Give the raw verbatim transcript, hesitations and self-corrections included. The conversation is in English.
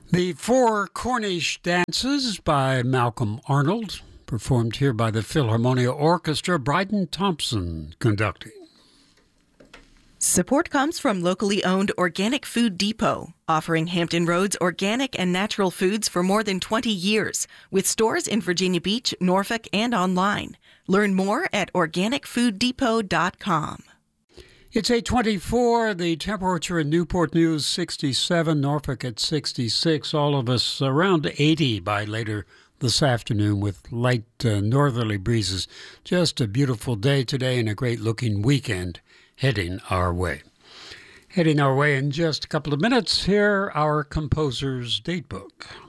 The Four Cornish Dances by Malcolm Arnold, performed here by the Philharmonia Orchestra, Bryden Thompson conducting. Support comes from locally owned Organic Food Depot, offering Hampton Roads organic and natural foods for more than twenty years, with stores in Virginia Beach, Norfolk, and online. Learn more at organic food depot dot com. It's eight twenty-four, the temperature in Newport News sixty-seven, Norfolk at sixty-six, all of us around eighty by later this afternoon with light uh, northerly breezes. Just a beautiful day today and a great-looking weekend heading our way. Heading our way in just a couple of minutes, here our composer's datebook.